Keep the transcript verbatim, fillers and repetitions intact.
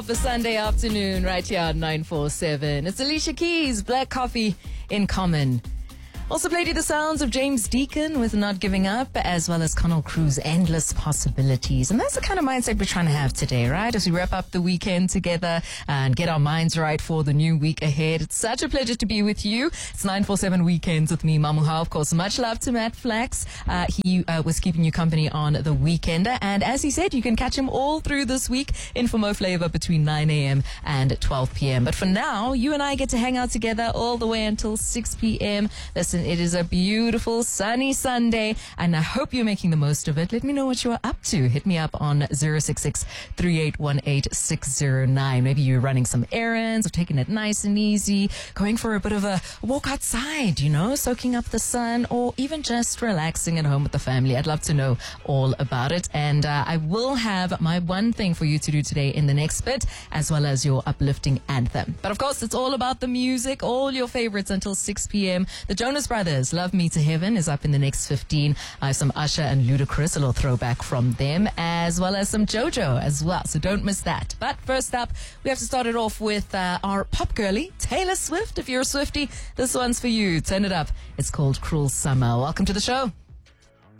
For Sunday afternoon, right here at nine four seven. It's Alicia Keys, Black Coffee in Common. Also played you the sounds of James Deacon with Not Giving Up, as well as Connell Cruz, Endless Possibilities. And that's the kind of mindset we're trying to have today, right? As we wrap up the weekend together and get our minds right for the new week ahead. It's such a pleasure to be with you. It's nine four seven Weekends with me, Mamuha. Of course, much love to Matt Flax. Uh, he uh, was keeping you company on the Weekender. And as he said, you can catch him all through this week in For Mo Flavor between nine a.m. and twelve p.m. But for now, you and I get to hang out together all the way until six p.m. Listen, it is a beautiful sunny Sunday, and I hope you're making the most of it. Let me know what you're up to. Hit me up on zero six six, three eight one eight, six zero nine. Maybe you're running some errands or taking it nice and easy, going for a bit of a walk outside, you know, soaking up the sun, or even just relaxing at home with the family. I'd love to know all about it. And uh, I will have my one thing for you to do today in the next bit, as well as your uplifting anthem. But of course, it's all about the music, all your favorites until six p.m. The Jonas Brothers, Love Me to Heaven, is up in the next fifteen. I have some Usher and Ludacris, a little throwback from them, as well as some JoJo as well. So don't miss that. But first up, we have to start it off with uh, our pop girlie, Taylor Swift. If you're a Swiftie, this one's for you. Turn it up. It's called Cruel Summer. Welcome to the show.